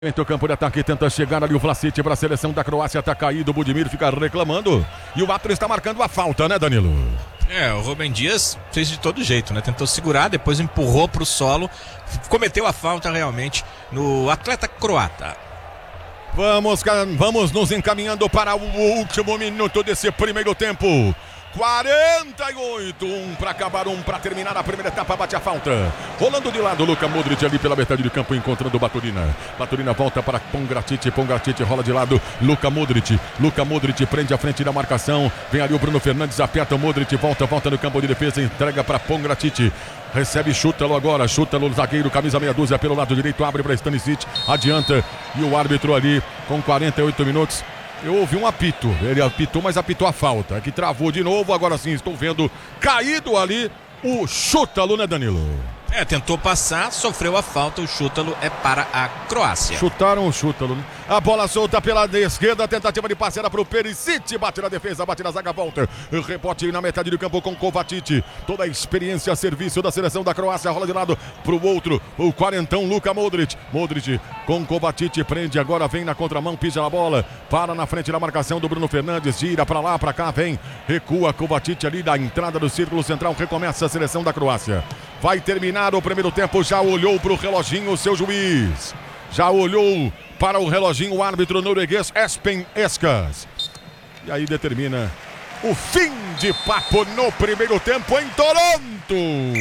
O campo de ataque tenta chegar ali o Vlasic para a seleção da Croácia, tá caído, o Budimir fica reclamando e o árbitro está marcando a falta, né, Danilo? O Rubem Dias fez de todo jeito, né? Tentou segurar, depois empurrou pro solo, cometeu a falta realmente no atleta croata. Vamos nos encaminhando para o último minuto desse primeiro tempo. 48, para acabar, para terminar a primeira etapa, bate a falta. Rolando de lado, Luka Modric ali pela metade do campo, encontrando Baturina. Baturina volta para Pongracic rola de lado, Luka Modric prende a frente da marcação. Vem ali o Bruno Fernandes, aperta o Modric, volta no campo de defesa, entrega para Pongracic. Recebe, Šutalo agora, Šutalo, zagueiro, camisa meia dúzia pelo lado direito, abre para Stanisic, adianta. E o árbitro ali, com 48 minutos, eu ouvi um apito, ele apitou, mas apitou a falta, que travou de novo, agora sim estou vendo caído ali o Šutalo, né, Danilo? Tentou passar, sofreu a falta, o Šutalo é para a Croácia. Chutaram o Šutalo, né? A bola solta pela esquerda, tentativa de passe era para o Perisic, bate na defesa, bate na zaga, volta, rebote na metade do campo com Kovacic, toda a experiência a serviço da seleção da Croácia, rola de lado para o outro, o quarentão Luka Modric com Kovacic, prende agora, vem na contramão, pisa a bola, para na frente da marcação do Bruno Fernandes, gira para lá, para cá, vem, recua Kovacic ali da entrada do círculo central, recomeça a seleção da Croácia. Vai terminar o primeiro tempo, já olhou para o reloginho o seu juiz. Já olhou para o reloginho o árbitro norueguês Espen Eskas. E aí determina o fim de papo no primeiro tempo em Toronto.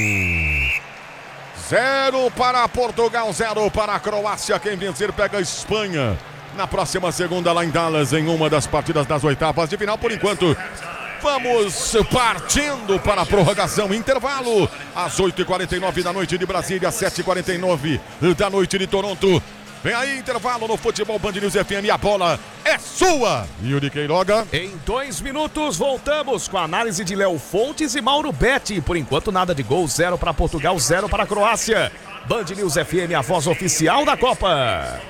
0 para Portugal, 0 para a Croácia. Quem vencer pega a Espanha na próxima segunda lá em Dallas, em uma das partidas das oitavas de final. Por enquanto, vamos partindo para a prorrogação, intervalo, às 8h49 da noite de Brasília, 7h49 da noite de Toronto. Vem aí, intervalo no Futebol Band News FM, a bola é sua, Yuri Queiroga. Em 2 minutos voltamos com a análise de Léo Fontes e Mauro Betti. Por enquanto nada de gol, 0 para Portugal, 0 para a Croácia. Band News FM, a voz oficial da Copa.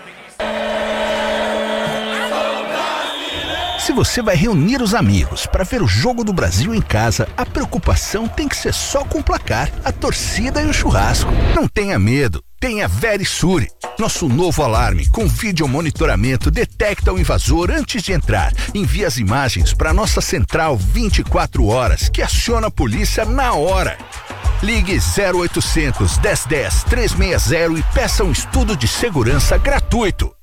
Se você vai reunir os amigos para ver o jogo do Brasil em casa, a preocupação tem que ser só com o placar, a torcida e o churrasco. Não tenha medo, tenha Verisure. Nosso novo alarme com vídeo monitoramento detecta o invasor antes de entrar. Envia as imagens para nossa central 24 horas, que aciona a polícia na hora. Ligue 0800 1010 360 e peça um estudo de segurança gratuito.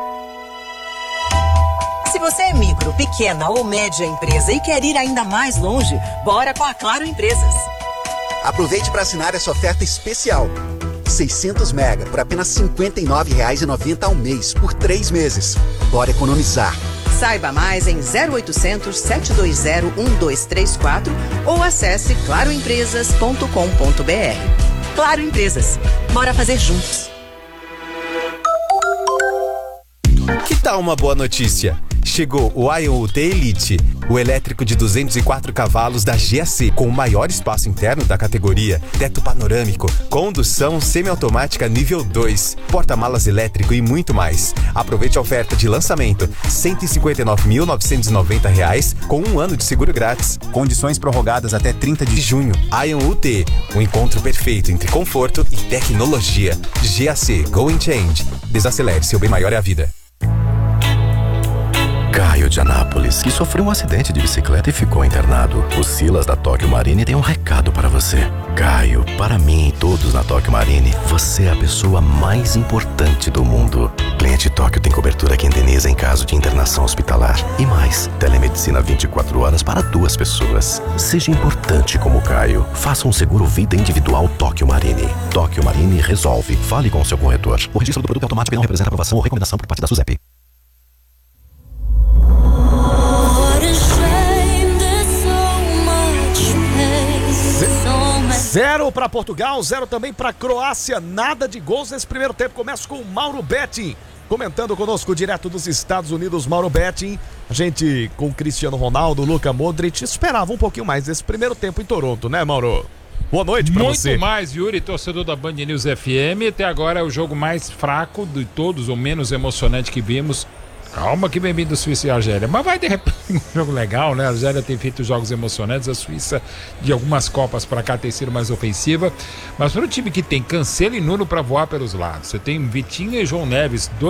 Se você é micro, pequena ou média empresa e quer ir ainda mais longe, bora com a Claro Empresas. Aproveite para assinar essa oferta especial. 600 mega por apenas R$ 59,90 ao mês, por 3 meses. Bora economizar. Saiba mais em 0800 720 1234 ou acesse claroempresas.com.br. Claro Empresas. Bora fazer juntos. Que tal uma boa notícia? Chegou o Ion UT Elite, o elétrico de 204 cavalos da GAC, com o maior espaço interno da categoria, teto panorâmico, condução semiautomática nível 2, porta-malas elétrico e muito mais. Aproveite a oferta de lançamento, R$ 159.990, com 1 ano de seguro grátis. Condições prorrogadas até 30 de junho. Ion UT, um encontro perfeito entre conforto e tecnologia. GAC, Go and Change. Desacelere, seu bem maior é a vida. Caio de Anápolis, que sofreu um acidente de bicicleta e ficou internado. O Silas da Tóquio Marine tem um recado para você. Caio, para mim e todos na Tóquio Marine, você é a pessoa mais importante do mundo. Cliente Tóquio tem cobertura que indeniza em caso de internação hospitalar. E mais, telemedicina 24 horas para 2 pessoas. Seja importante como Caio. Faça um seguro vida individual Tóquio Marine. Tóquio Marine resolve. Fale com o seu corretor. O registro do produto automático não representa aprovação ou recomendação por parte da SUSEP. 0 para Portugal, 0 também para Croácia. Nada de gols nesse primeiro tempo. Começa com o Mauro Betti comentando conosco direto dos Estados Unidos. Mauro Betti, a gente com Cristiano Ronaldo, Luka Modric, esperava um pouquinho mais desse primeiro tempo em Toronto, né, Mauro? Boa noite para você. Muito mais, Yuri, torcedor da Band News FM. Até agora é o jogo mais fraco de todos, ou menos emocionante que vimos. Calma que vem vindo Suíça e Argélia. Mas vai de repente um jogo legal, né? A Argélia tem feito jogos emocionantes. A Suíça, de algumas Copas pra cá, tem sido mais ofensiva. Mas para um time que tem Cancelo e Nuno pra voar pelos lados, você tem Vitinha e João Neves,